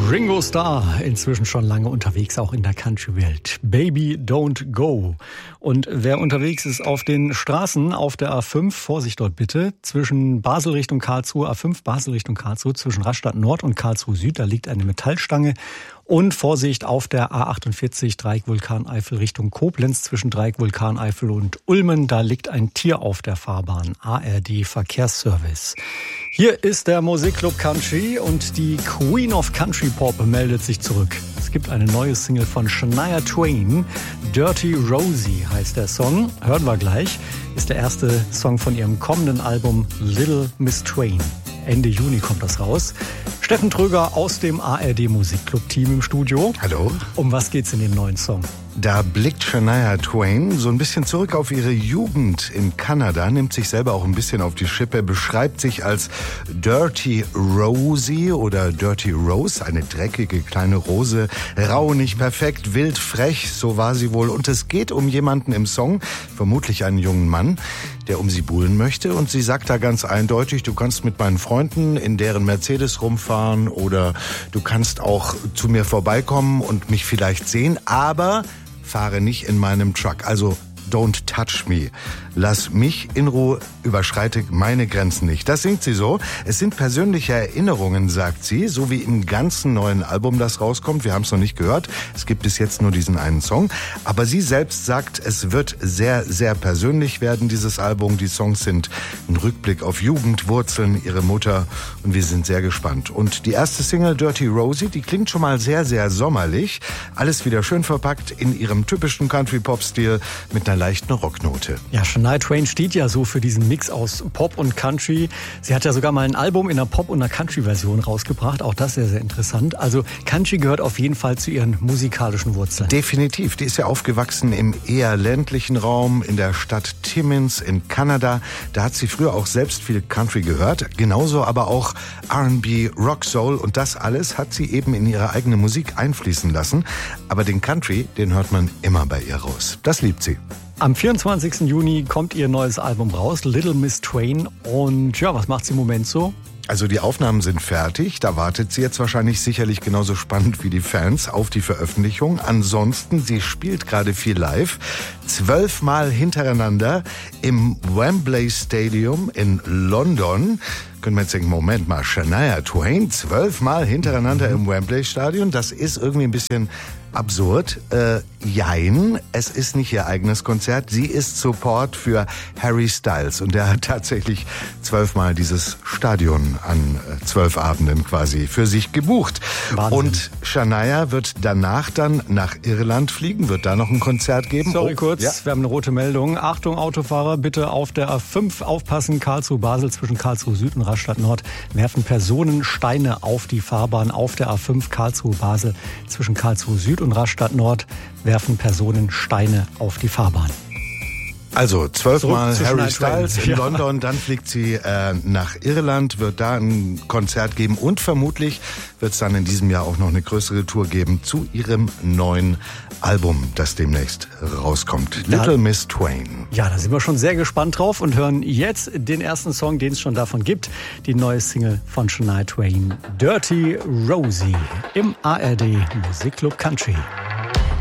Ringo Starr, inzwischen schon lange unterwegs, auch in der Country-Welt. Baby Don't Go. Und wer unterwegs ist auf den Straßen, auf der A5, Vorsicht dort bitte, zwischen Basel Richtung Karlsruhe, A5 Basel Richtung Karlsruhe, zwischen Rastatt Nord und Karlsruhe Süd, da liegt eine Metallstange. Und Vorsicht auf der A48 Dreieck Vulkaneifel Richtung Koblenz zwischen Dreieck Vulkaneifel und Ulmen. Da liegt ein Tier auf der Fahrbahn. ARD Verkehrsservice. Hier ist der Musikclub Country und die Queen of Country Pop meldet sich zurück. Es gibt eine neue Single von Shania Twain. Dirty Rosie heißt der Song. Hören wir gleich. Ist der erste Song von ihrem kommenden Album Little Miss Twain. Ende Juni kommt das raus. Steffen Tröger aus dem ARD Musikclub-Team im Studio. Hallo. Um was geht's in dem neuen Song? Da blickt Shania Twain so ein bisschen zurück auf ihre Jugend in Kanada, nimmt sich selber auch ein bisschen auf die Schippe, beschreibt sich als Dirty Rosie oder Dirty Rose, eine dreckige kleine Rose, rau, nicht perfekt, wild, frech, so war sie wohl. Und es geht um jemanden im Song, vermutlich einen jungen Mann, der um sie buhlen möchte. Und sie sagt da ganz eindeutig, du kannst mit meinen Freunden in deren Mercedes rumfahren oder du kannst auch zu mir vorbeikommen und mich vielleicht sehen, aber fahre nicht in meinem Truck. Also don't touch me. Lass mich in Ruhe, überschreite meine Grenzen nicht. Das singt sie so. Es sind persönliche Erinnerungen, sagt sie, so wie im ganzen neuen Album, das rauskommt. Wir haben es noch nicht gehört. Es gibt bis jetzt nur diesen einen Song. Aber sie selbst sagt, es wird sehr, sehr persönlich werden, dieses Album. Die Songs sind ein Rückblick auf Jugend, Wurzeln, ihre Mutter. Und wir sind sehr gespannt. Und die erste Single, Dirty Rosie, die klingt schon mal sehr, sehr sommerlich. Alles wieder schön verpackt in ihrem typischen Country-Pop-Stil mit einer leichten Rocknote. Ja, Shania Twain steht ja so für diesen Mix aus Pop und Country. Sie hat ja sogar mal ein Album in einer Pop- und einer Country-Version rausgebracht. Auch das sehr, sehr interessant. Also Country gehört auf jeden Fall zu ihren musikalischen Wurzeln. Definitiv. Die ist ja aufgewachsen im eher ländlichen Raum in der Stadt Timmins in Kanada. Da hat sie früher auch selbst viel Country gehört. Genauso aber auch R&B, Rock, Soul. Und das alles hat sie eben in ihre eigene Musik einfließen lassen. Aber den Country, den hört man immer bei ihr raus. Das liebt sie. Am 24. Juni kommt ihr neues Album raus, Little Miss Twain. Und ja, was macht sie im Moment so? Also die Aufnahmen sind fertig, da wartet sie jetzt wahrscheinlich sicherlich genauso spannend wie die Fans auf die Veröffentlichung. Ansonsten, sie spielt gerade viel live, 12 Mal hintereinander im Wembley Stadium in London. Können wir jetzt denken, Moment mal, Shania Twain 12 Mal hintereinander im Wembley Stadion, das ist irgendwie ein bisschen absurd. Jein, es ist nicht ihr eigenes Konzert. Sie ist Support für Harry Styles und der hat tatsächlich 12 Mal dieses Stadion an 12 Abenden quasi für sich gebucht. Wahnsinn. Und Shania wird danach dann nach Irland fliegen, wird da noch ein Konzert geben. Sorry, kurz, ja. Wir haben eine rote Meldung. Achtung, Autofahrer, bitte auf der A5 aufpassen. Karlsruhe-Basel zwischen Karlsruhe Süd und Rastatt Nord werfen Personen Steine auf die Fahrbahn. Auf der A5 Karlsruhe-Basel zwischen Karlsruhe Süd und Rastatt Nord werfen Personen Steine auf die Fahrbahn. Also 12 Mal zu Harry Shania Styles Twain. in London, dann fliegt sie nach Irland, wird da ein Konzert geben und vermutlich wird es dann in diesem Jahr auch noch eine größere Tour geben zu ihrem neuen Album, das demnächst rauskommt. Ja. Little Miss Twain. Ja, da sind wir schon sehr gespannt drauf und hören jetzt den ersten Song, den es schon davon gibt. Die neue Single von Shania Twain, Dirty Rosie, im ARD Musikclub Country.